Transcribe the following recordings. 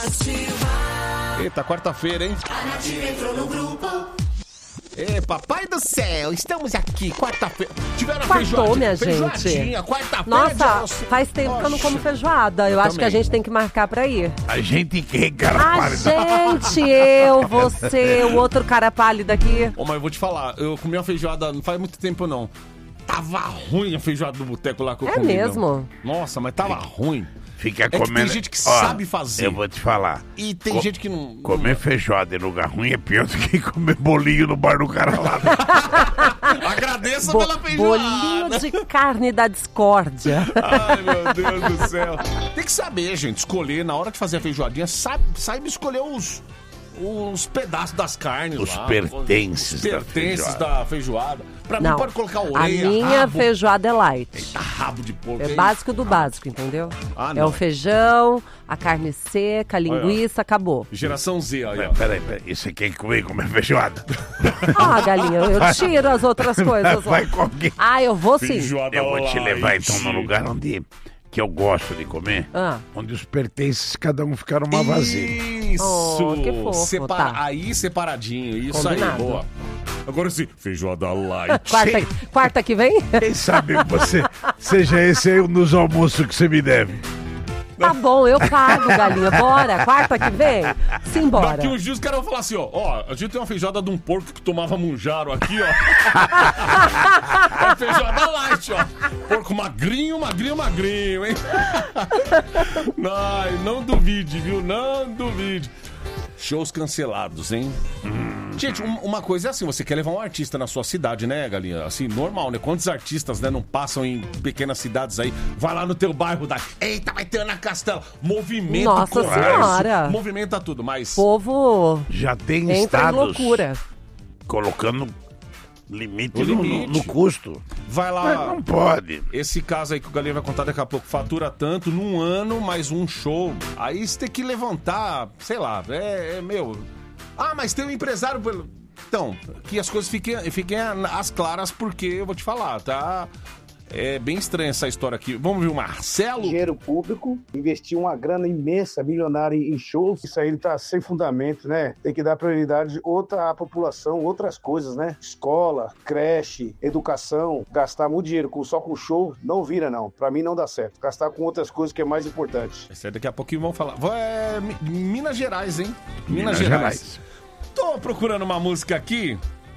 Eita, quarta-feira, hein? A Nativa entrou no grupo. Papai do céu, estamos aqui, quarta-feira. Tiveram Quartou, minha feijoadinha, gente. quarta-feira. Nossa, faz tempo que eu não como feijoada. Eu acho que a gente tem que marcar pra ir. A gente quem, cara A pálido? gente, eu, você, o outro cara pálido aqui. Mas eu vou te falar, eu comi uma feijoada não faz muito tempo, não. Tava ruim a feijoada do boteco lá que eu comi. Mesmo? Não. Nossa, mas tava ruim. Fica que comendo. tem gente que sabe fazer. Eu vou te falar. E tem gente que não... Comer feijoada em lugar ruim é pior do que comer bolinho no bar do cara lá. Agradeça pela feijoada. Bolinho de carne da discórdia. Ai, meu Deus do céu. Tem que saber, gente, escolher. Na hora de fazer a feijoadinha, saiba escolher os pedaços das carnes Os lá. pertences Os pertences da feijoada. Pra mim, Não, pode colocar a orelha, minha rabo. feijoada é light. Eita, rabo de porco. É hein? básico do básico, entendeu? Ah, É não. o feijão, a carne seca, a linguiça, acabou. Geração Z aí, ó. Peraí. E você quer comer feijoada? Ah, galinha, eu tiro as outras coisas. Vai com alguém. Ah, eu vou sim. Feijoada Eu vou te levar light. então num lugar que eu gosto de comer, onde os pertences cada um ficaram uma vasilha. Isso! Oh, que fofo, tá. Aí separadinho, isso Combinado. aí, boa. Agora sim, feijoada light. Quarta que vem? Quem sabe você seja esse aí um dos almoços que você me deve. Tá bom, eu pago, galinha. Bora, quarta que vem? Simbora. Daqui uns dias os caras vão falar assim, ó, a gente tem uma feijoada de um porco que tomava munjaro aqui, ó. É feijoada light, ó. Porco magrinho, hein? Ai, não duvide, viu? Não duvide. Shows cancelados, hein? Gente, uma coisa é assim, você quer levar um artista na sua cidade, né, Galinha? Assim, normal, né? Quantos artistas, né, não passam em pequenas cidades aí? Vai lá no teu bairro, eita, vai ter Ana Castela. Movimento, Nossa Senhora. Movimenta tudo, mas... Povo Já tem entra em estados loucura. colocando limite, O limite. No custo. Vai lá... Mas não pode. Esse caso aí que o Galinha vai contar daqui a pouco, fatura tanto num ano, mais um show. Aí você tem que levantar, sei lá, meu... Ah, mas tem um empresário... Então, que as coisas fiquem às claras, porque eu vou te falar, tá? É bem estranha essa história aqui. Vamos ver o Marcelo? Dinheiro público, investir uma grana imensa, milionária em shows. Isso aí tá sem fundamento, né? Tem que dar prioridade à população, outras coisas, né? Escola, creche, educação. Gastar muito dinheiro só com show não vira, não. Pra mim não dá certo. Gastar com outras coisas que é mais importante. Esse aí daqui a pouquinho vão falar. Minas Gerais, hein? Minas Gerais. Tô procurando uma música aqui.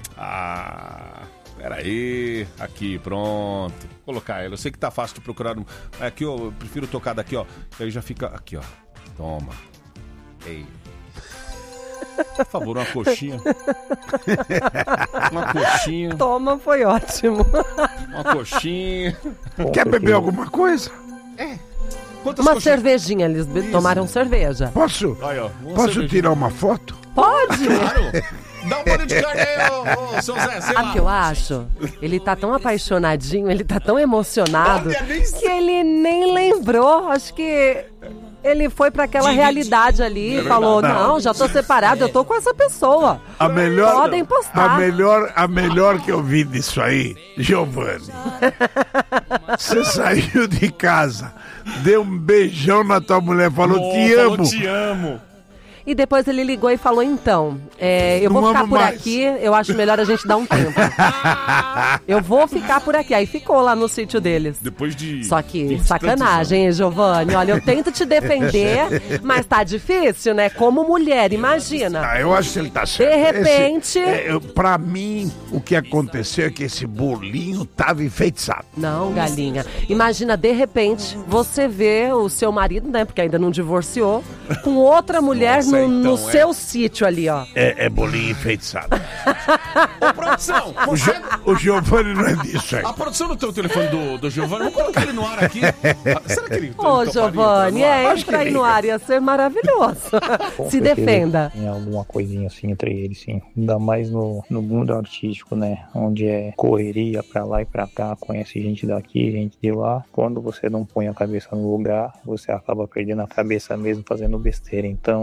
Peraí, aqui, pronto. Vou colocar ela. Eu sei que tá fácil de procurar. Aqui eu prefiro tocar daqui, ó. Aí já fica aqui, ó. Toma. Ei. Por favor, uma coxinha. Uma coxinha. Toma, foi ótimo. Uma coxinha. Quer beber alguma coisa? Quantas Uma coxinhas? cervejinha, eles tomaram cerveja. Posso? Aí, ó, Posso tirar uma foto? Pode! Claro! Dá um bolinho de carne aí, ô, seu Zé, sei Sabe o que eu lá. acho? Ele tá tão apaixonadinho, ele tá tão emocionado Olha, nem que ele nem lembrou. Acho que ele foi pra aquela realidade ali e falou, não, já tô separado, eu tô com essa pessoa. A melhor, Podem postar. a melhor que eu vi disso aí, Giovanni. Você saiu de casa, deu um beijão na tua mulher, falou te amo. Te amo. E depois ele ligou e falou, então, eu Não vou ficar amo por mais. aqui, eu acho melhor a gente dar um tempo. Eu vou ficar por aqui. Aí ficou lá no sítio deles. Depois de... Só que 20 e tantos sacanagem, hein, Giovanni? Olha, eu tento te defender, mas tá difícil, né? Como mulher, imagina. Eu acho que ele tá certo. De repente... Pra mim, o que aconteceu é que esse bolinho tava enfeitiçado. Não, galinha. Imagina, de repente, você vê o seu marido, né? Porque ainda não divorciou, com outra mulher Nossa, no então, seu sítio ali, ó. É bolinho enfeitiçado. Ô, produção, O Giovanni não é disso aí. a produção do teu telefone do Giovanni, vamos colocar ele no ar aqui. Será que ele... Ô, Giovanni, entra aí no ar, ia ser maravilhoso. Se defenda. Tem alguma coisinha assim entre eles, sim. Ainda mais no mundo artístico, né? Onde é correria pra lá e pra cá, conhece gente daqui, gente de lá. Quando você não põe a cabeça no lugar, você acaba perdendo a cabeça mesmo fazendo besteira. Então, já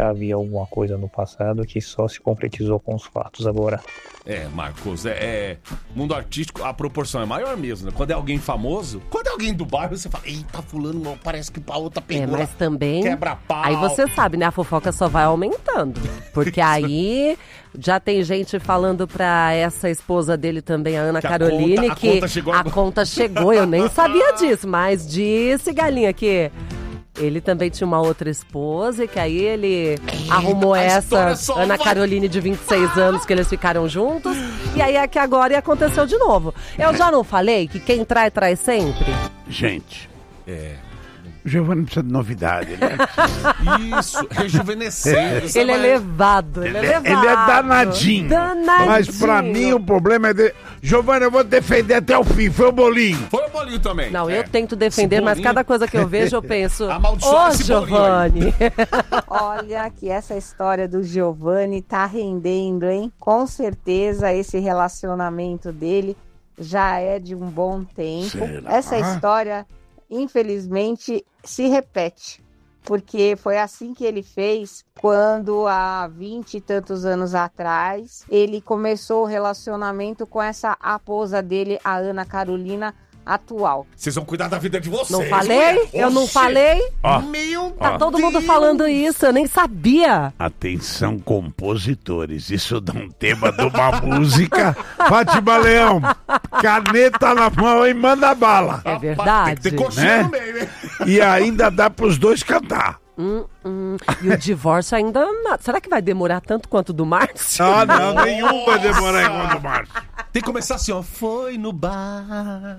já havia alguma coisa no passado que só se concretizou com os fatos agora. Marcos, mundo artístico, a proporção é maior mesmo, né? Quando é alguém famoso, quando é alguém do bairro, você fala, eita, fulano, parece que a outra pegou. Mas também, quebra-pau. aí você sabe, né? A fofoca só vai aumentando. Porque aí já tem gente falando pra essa esposa dele também, a Ana Caroline, que a conta chegou. Eu nem sabia disso, mas disse, Galinha, que ele também tinha uma outra esposa e que aí ele arrumou essa Ana Caroline de 26 anos que eles ficaram juntos. E aí é que agora aconteceu de novo. Eu já não falei que quem trai, trai sempre? Gente. O Giovanni precisa de novidade, né? Isso, rejuvenescendo. Ele é levado, ele é danadinho. Mas pra mim o problema é de... Giovanni, eu vou defender até o fim. Foi o Bolinho. Foi o Bolinho também. Não, eu tento defender, mas cada coisa que eu vejo eu penso... Amaldiçoa esse Giovanni. Olha que essa história do Giovanni tá rendendo, hein? Com certeza esse relacionamento dele já é de um bom tempo. Será? Essa história, infelizmente, se repete. Porque foi assim que ele fez quando, há 20 e tantos anos atrás, ele começou o relacionamento com essa esposa dele, a Ana Carolina, atual. Vocês vão cuidar da vida de vocês. Não falei? Eu não falei? Tá todo mundo falando isso, eu nem sabia. Atenção, compositores, isso dá um tema de uma música. Fátima Leão, caneta na mão e manda bala. É verdade. Tem que ter coxinha no meio, hein? E ainda dá pros dois cantar. E o divórcio ainda... Será que vai demorar tanto quanto o do Márcio? Ah, não, nenhum vai demorar igual do Márcio. Tem que começar assim, ó. Foi no bar...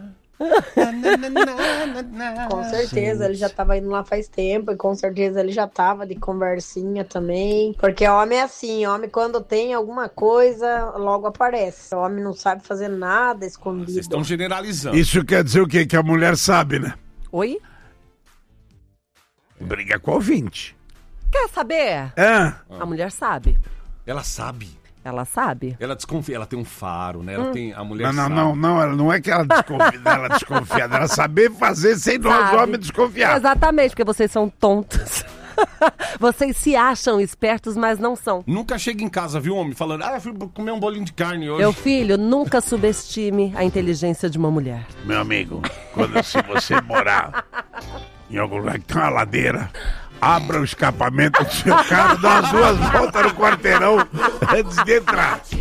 Com certeza, ele já tava indo lá faz tempo e com certeza ele já tava de conversinha também, porque homem é assim, homem quando tem alguma coisa logo aparece, o homem não sabe fazer nada escondido. Vocês estão generalizando. Isso quer dizer o quê? Que a mulher sabe, né? Oi? Briga com o ouvinte. Quer saber? A mulher sabe. Ela sabe. Ela sabe. Ela desconfia, ela tem um faro, né? Ela tem, a mulher Não, ela não é que ela desconfia, ela desconfia, ela saber fazer sem nós homens desconfiar. Exatamente, porque vocês são tontos. Vocês se acham espertos, mas não são. Nunca chega em casa, viu, homem, falando, eu fui comer um bolinho de carne hoje. Meu filho, nunca subestime a inteligência de uma mulher. Meu amigo, se você morar em algum lugar que tem uma ladeira, abra o escapamento do seu carro, dá as duas voltas no quarteirão antes de entrar.